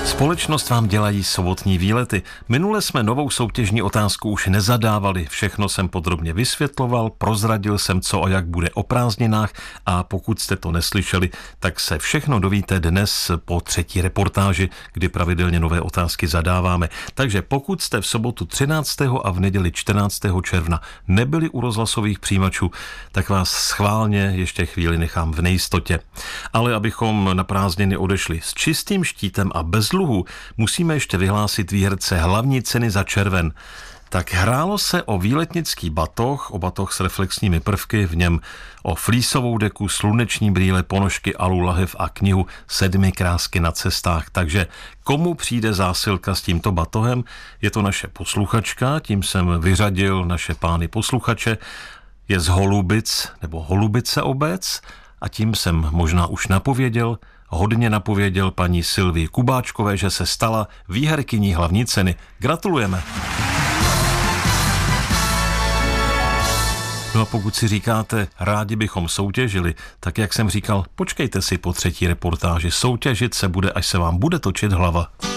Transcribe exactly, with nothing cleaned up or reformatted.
Společnost vám dělají sobotní výlety. Minule jsme novou soutěžní otázku už nezadávali. Všechno jsem podrobně vysvětloval, prozradil jsem, co a jak bude o prázdninách, a pokud jste to neslyšeli, tak se všechno dovíte dnes po třetí reportáži, kdy pravidelně nové otázky zadáváme. Takže pokud jste v sobotu třináctého a v neděli čtrnáctého června nebyli u rozhlasových přijímačů, tak vás schválně ještě chvíli nechám v nejistotě. Ale abychom na prázdniny odešli s čistým štítem a bez dluhů, musíme ještě vyhlásit výherce hlavní ceny za červen. Tak hrálo se o výletnický batoh, o batoh s reflexními prvky, v něm o flísovou deku, sluneční brýle, ponožky, alu, lahev a knihu Sedmi krásky na cestách. Takže komu přijde zásilka s tímto batohem? Je to naše posluchačka, tím jsem vyřadil naše pány posluchače. Je z Holubic nebo Holubice obec a tím jsem možná už napověděl, hodně napověděl paní Sylvii Kubáčkové, že se stala výherkyní hlavní ceny. Gratulujeme. No a pokud si říkáte, rádi bychom soutěžili, tak jak jsem říkal, počkejte si po třetí reportáži. Soutěžit se bude, až se vám bude točit hlava.